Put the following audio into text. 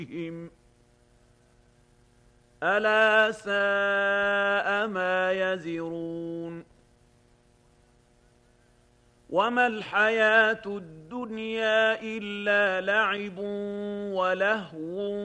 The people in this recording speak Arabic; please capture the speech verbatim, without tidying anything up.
بِهِمْ ۚ أَلَا سَاءَ مَا يَزِرُونَ وَمَا الْحَيَاةُ الدُّنْيَا إِلَّا لَعِبٌ وَلَهْوٌ